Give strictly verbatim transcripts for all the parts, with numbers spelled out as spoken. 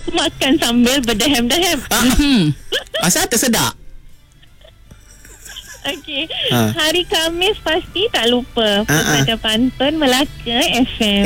makan sambil berdehem-dehem. Ah, Hmm. asal tersedak. Okey. Ha. Hari Khamis pasti tak lupa Ha, ha. pada pantun Melaka F M.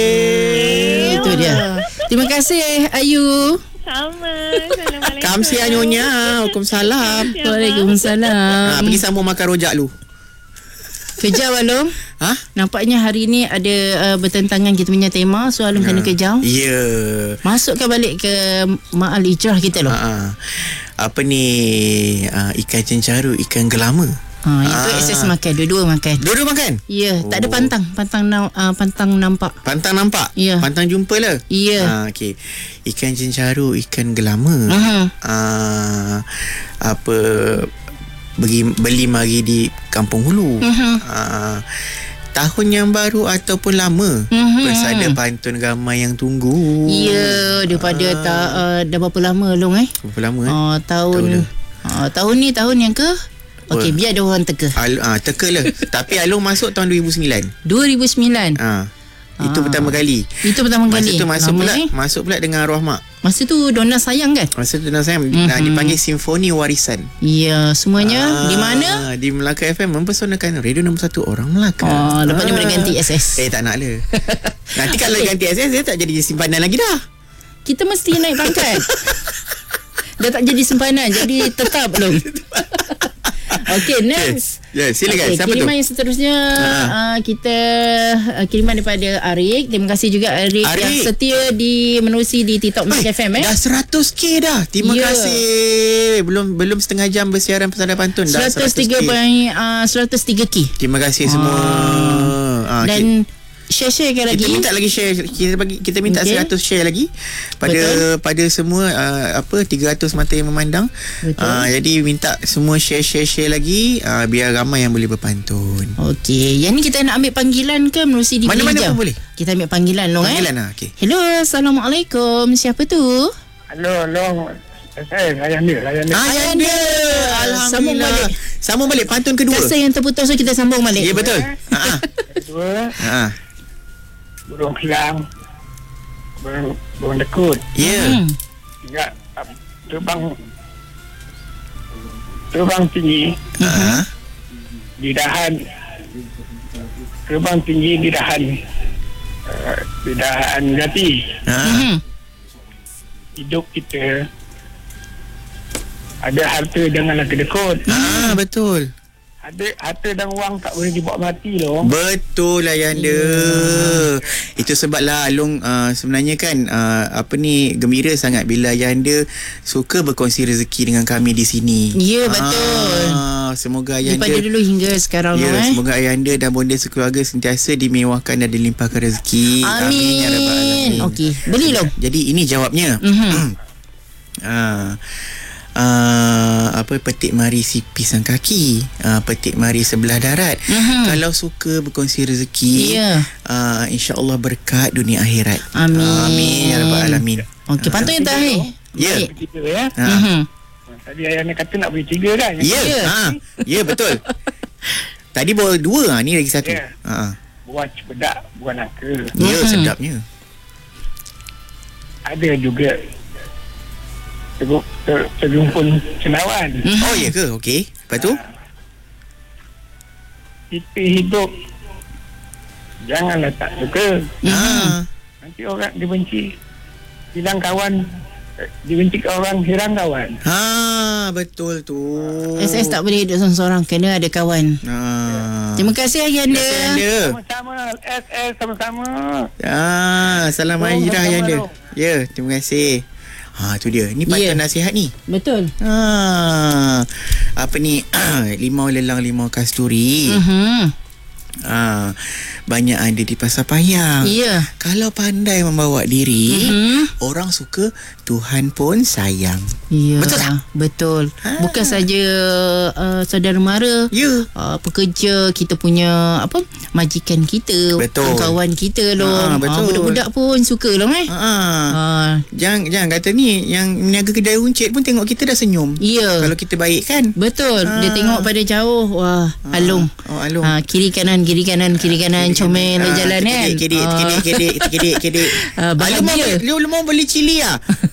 Eh, Itu dia. Terima kasih Ayu. Sama. Assalamualaikum. Kamsia nyonya. Waalaikumsalam. Kamsia, Waalaikumsalam. Ha, pergi sambung makan rojak lu. Kejau Alung. Ha? Nampaknya hari ni ada uh, bertentangan kita punya tema. So Alung kena kejau. Ya. Masukkan balik ke Ma'al Ijrah kita loh. Ha, ha. Apa ni, uh, ikan cencaru, ikan gelama. Ha, itu Ah. akses makan. Dua-dua makan. Dua-dua makan? Ya, tak ada Oh. pantang. Pantang na- uh, pantang nampak. Pantang nampak? Ya. Pantang jumpa lah? Ya. Ha, okay. Ikan cencaru, ikan gelama. Aha. Uh, apa, beli, beli mari di Kampung Hulu. Mhm. Uh, tahun yang baru ataupun lama. Mhm. Bersada pantun ramai yang tunggu. Ya, daripada Ah. tak uh, dah berapa lama Long eh? Berapa lama eh? Uh, tahun Tahu uh, tahun ni tahun yang ke? Okey, Oh. biar ada orang teka. Al, ah, teka lah. Tapi Along masuk tahun dua ribu sembilan. dua ribu sembilan. Ah, itu Ah. pertama kali. Itu pertama Masa kali. tu masuk Lama, pula, eh? masuk pula dengan arwah mak. Masa tu Donna sayang kan? Masa tu saya Mhm. mm-hmm. dipanggil Simfoni Warisan. Ya, semuanya Ah, di mana? Di Melaka F M, mempersonakan radio nombor satu orang Melaka. Oh, lepas ni boleh ganti S S. Eh, tak nak lah. Nanti kalau ganti S S, dia tak jadi simpanan lagi dah. Kita mesti naik pangkat. Dah tak jadi simpanan, jadi tetap belum. Okey, next. Yes, yes, silakan. Okay, Siapa tu? kiriman yang seterusnya uh, kita uh, kiriman daripada Arik. Terima kasih juga Arik, Arik. yang setia di menerusi di TikTok Melaka F M eh. Dah seratus K dah. Terima Ya. kasih. Belum belum setengah jam bersiaran Pesada Pantun. Dah seratus tiga K. uh, seratus tiga K. Terima kasih semua. Ah, Dan share-sharekan lagi. kita minta lagi share, kita bagi kita minta Okey. seratus share lagi pada Betul. pada semua uh, apa tiga ratus mata yang memandang. Betul. Uh, jadi minta semua share share share lagi uh, biar ramai yang boleh berpantun. Okey, yang ni kita nak ambil panggilan ke menerusi di Mana-mana bilik hijau? pun boleh. Kita ambil panggilan long Panggilan eh. lah. Okey. Hello, Assalamualaikum. Siapa tu? Hello, long. Saya layan dia, layan dia. Ayah dia. Sambung Alhamdulillah. balik. Sambung balik pantun kedua. Kasa yang terputus so kita sambung balik. Ya betul. Ha Kedua, ha. burung kelang, burung, burung dekut. Ya. Hmm. Tiga, ah, terbang terbang tinggi Ha. di dahan, terbang tinggi di dahan, uh, di dahan jati. Ha. Hmm. Hidup kita ada harta janganlah kedekut. Ha betul. Ada harta dan wang tak boleh dibawa mati loh. Betul lah Yanda. Yeah. Itu sebablah Along uh, sebenarnya kan uh, apa ni gembira sangat bila Yanda suka berkongsi rezeki dengan kami di sini. Ya, betul. Ah, semoga Yanda Daripada dulu hingga sekarang Ya, long eh. semoga Ayanda dan bonda sekeluarga sentiasa dimewahkan dan dilimpahkan rezeki. Amin. ya rabbal alamin. Okey, beli long. Jadi ini jawabnya. Mhm. Ah. Uh, apa petik mari si pisang kaki, uh, petik mari sebelah darat. Mhm. Kalau suka berkongsi rezeki, Ya. uh, insya-Allah berkat dunia akhirat. Amin. Amin ya rabbal alamin. Okey, pantun yang terakhir. Ya. Baik. Kita ya. Ha. Mhm. Tadi ayah ni kata nak beli tiga kan? Ya. Ya. Ha. Ya betul. Tadi bawa dua, ha, ni lagi satu. Ya. Ha. Buah cepedak, buah naka. Ya, Mhm. sedapnya. Ada juga ter- ter- terjumpun cendawan. Mhm. Oh ya ke? Okey. Lepas tu? Kita hidup janganlah tak suka. Ha. Nanti orang dibenci. Hilang kawan, eh, dibenci orang, hilang kawan. Ha, betul tu. S S tak boleh hidup seorang-seorang, kena ada kawan. Ha. Terima kasih Ayanda. Ayanda. Sama-sama, S S sama-sama. Ah, salam Oh, hijrah sama-sama Ayanda. tu. Ya, terima kasih. Ha, tu dia. Ni pantun Ya. nasihat ni. Betul. Ha. Apa ni? Limau lelang limau kasturi. Mhm. Ha. Banyak ada di Pasar Payang. Ya. Kalau pandai membawa diri, Mhm. orang suka, Tuhan pun sayang. Ya. Betul tak? Betul. Ha. Bukan saja uh, saudara mara, Ya. uh, pekerja, kita punya apa majikan kita, Betul. kawan kita loh. Ha, betul. budak-budak pun suka loh eh. Ha. Ha. Jangan jangan kata ni yang meniaga kedai runcit pun tengok kita dah senyum. Ya. Kalau kita baik kan? Betul. Dia Ha. tengok pada jauh, wah, Alung. Oh, Alung. Ha, kiri kanan, kiri kanan, kiri kanan, comel Ah, jalan kan. Kedik, kedik, kedik, kedik, kedik, kedik. Ah, Lu mau bahagia. beli- lu mau beli cili ah.